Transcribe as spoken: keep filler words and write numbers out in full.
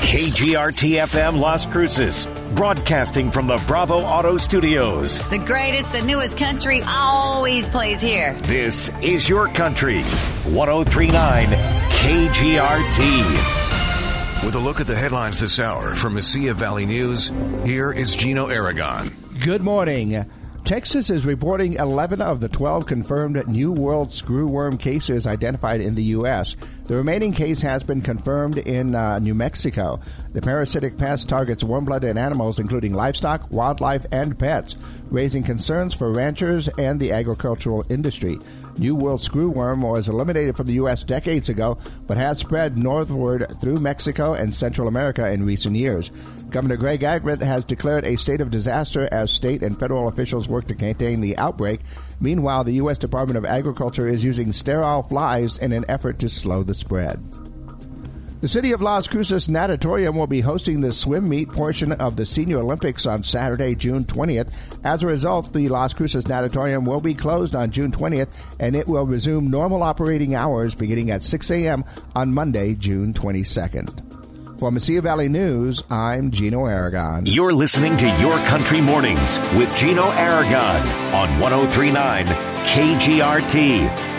K G R T F M Las Cruces, broadcasting from the Bravo Auto Studios. The greatest, the newest country always plays here. This is your country. one oh three point nine K G R T. With a look at the headlines this hour from Mesilla Valley News, here is Gino Aragon. Good morning. Texas is reporting eleven of the twelve confirmed New World screwworm cases identified in the U S. The remaining case has been confirmed in uh, New Mexico. The parasitic pest targets warm-blooded animals, including livestock, wildlife, and pets, raising concerns for ranchers and the agricultural industry. New World screwworm was eliminated from the U S decades ago, but has spread northward through Mexico and Central America in recent years. Governor Greg Abbott has declared a state of disaster as state and federal officials work to contain the outbreak. Meanwhile, the U S Department of Agriculture is using sterile flies in an effort to slow the spread. The city of Las Cruces Natatorium will be hosting the swim meet portion of the Senior Olympics on Saturday, June twentieth. As a result, the Las Cruces Natatorium will be closed on June twentieth, and it will resume normal operating hours beginning at six a.m. on Monday, June twenty-second. For Mesilla Valley News, I'm Gino Aragon. You're listening to Your Country Mornings with Gino Aragon on one oh three point nine K G R T.